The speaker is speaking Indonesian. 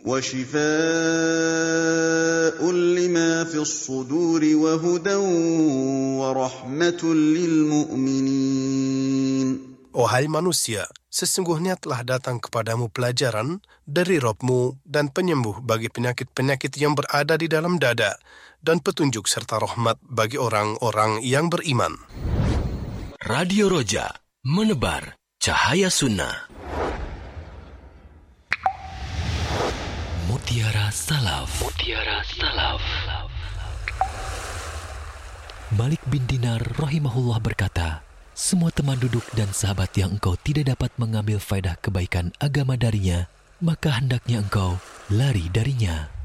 وَشِفَاءٌ لِّمَا فِي الصُّدُورِ وَهُدًى وَرَحْمَةٌ لِّلْمُؤْمِنِينَ. Wahai manusia, sesungguhnya telah datang kepadamu pelajaran dari Rabb-mu dan penyembuh bagi penyakit-penyakit yang berada di dalam dada, dan petunjuk serta rahmat bagi orang-orang yang beriman. Radio Roja, menebar cahaya sunnah. Mutiara Salaf. Mutiara Salaf. Malik bin Dinar rahimahullah berkata, semua teman duduk dan sahabat yang engkau tidak dapat mengambil faedah kebaikan agama darinya, maka hendaknya engkau lari darinya.